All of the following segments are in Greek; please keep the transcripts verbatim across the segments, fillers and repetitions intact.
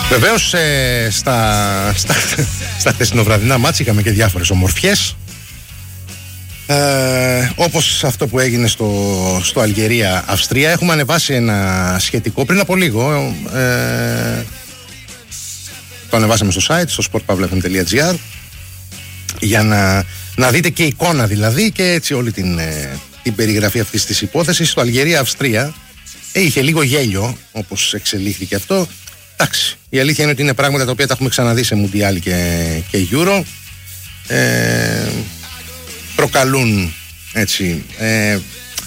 Βεβαίως ε, στα, στα, στα χθεσινοβραδινά μάτς είχαμε και διάφορες ομορφιές, ε, όπως αυτό που έγινε στο, στο Αλγερία-Αυστρία. Έχουμε ανεβάσει ένα σχετικό πριν από λίγο, ε, το ανεβάσαμε στο site, στο sport pavla f m dot g r, για να, να δείτε και εικόνα δηλαδή και έτσι όλη την, ε, την περιγραφή αυτής της υπόθεσης. Στο Αλγερία-Αυστρία ε, είχε λίγο γέλιο όπως εξελίχθηκε αυτό. Εντάξει, η αλήθεια είναι ότι είναι πράγματα τα οποία τα έχουμε ξαναδεί σε Μουντιάλ και, και Euro. Ε, προκαλούν έτσι ε,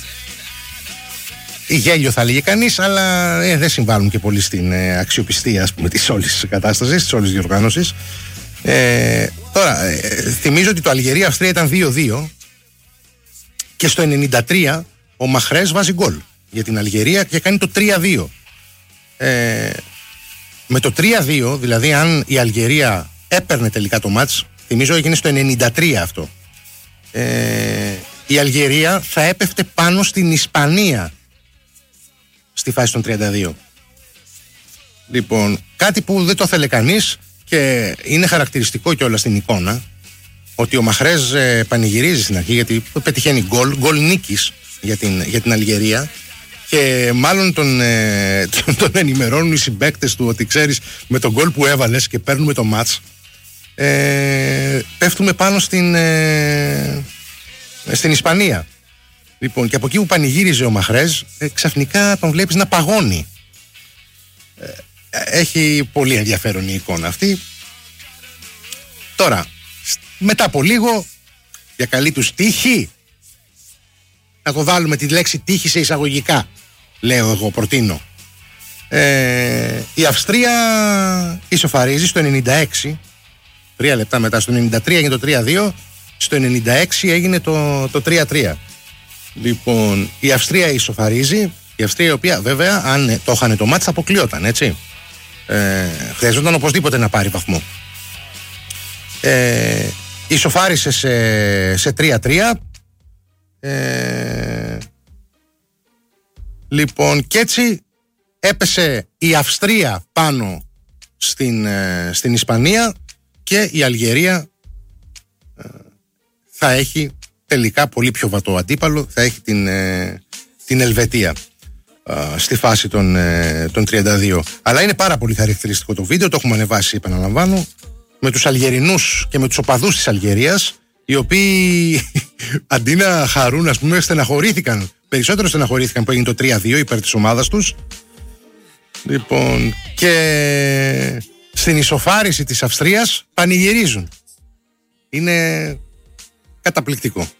η γέλιο θα λέγει κανείς, αλλά ε, δεν συμβάλλουν και πολύ στην ε, αξιοπιστία, ας πούμε, της όλης κατάστασης, της όλης διοργάνωσης. Ε, τώρα, ε, θυμίζω ότι το Αλγερία-Αυστρία ήταν δύο δύο και στο ενενήντα τρία ο Μαχρές βάζει γκολ για την Αλγερία και κάνει το τρία δύο. Ε, με το τρία δύο, δηλαδή αν η Αλγερία έπαιρνε τελικά το μάτς, θυμίζω έγινε στο ενενήντα τρία αυτό, ε, η Αλγερία θα έπεφτε πάνω στην Ισπανία στη φάση των τριάντα δύο. Λοιπόν, κάτι που δεν το θέλει κανείς και είναι χαρακτηριστικό και όλα στην εικόνα, ότι ο Μαχρές ε, πανηγυρίζει στην αρχή γιατί πετυχαίνει γκολ, γκολ νίκης για την, για την Αλγερία, και μάλλον τον, ε, τον, τον ενημερώνουν οι συμπαίκτες του ότι ξέρεις, με τον γκολ που έβαλες και παίρνουμε το μάτς, ε, πέφτουμε πάνω στην, ε, στην Ισπανία. Λοιπόν, και από εκεί που πανηγύριζε ο Μαχρές, ε, ξαφνικά τον βλέπεις να παγώνει. Ε, έχει πολύ ενδιαφέρον η εικόνα αυτή. Τώρα, μετά από λίγο, για καλή τους τύχη, να το βάλουμε τη λέξη τύχη σε εισαγωγικά, λέω εγώ, προτείνω. Ε, η Αυστρία ισοφαρίζει στο ενενήντα έξι, τρία λεπτά μετά. Στο ενενήντα τρία έγινε το τρία δύο, στο ενενήντα έξι έγινε το, το τρία τρία. Λοιπόν, η Αυστρία ισοφαρίζει, η Αυστρία η οποία βέβαια αν το είχαν το μάτς θα αποκλειόταν, έτσι. Ε, χρειαζόταν οπωσδήποτε να πάρει βαθμό. Ε, ισοφάρισε σε, σε τρία τρία. Ε, λοιπόν, και έτσι έπεσε η Αυστρία πάνω στην, ε, στην Ισπανία και η Αλγερία ε, θα έχει τελικά πολύ πιο βατό αντίπαλο, θα έχει την, ε, την Ελβετία ε, στη φάση των, ε, των τριάντα δύο. Αλλά είναι πάρα πολύ χαρακτηριστικό το βίντεο, το έχουμε ανεβάσει, επαναλαμβάνω, με τους Αλγερινούς και με τους οπαδούς της Αλγερίας, οι οποίοι αντί να χαρούν, ας πούμε, στεναχωρήθηκαν, περισσότερο στεναχωρήθηκαν που έγινε το τρία δύο υπέρ της ομάδας τους. Λοιπόν, και στην ισοφάριση της Αυστρίας πανηγυρίζουν. Είναι καταπληκτικό.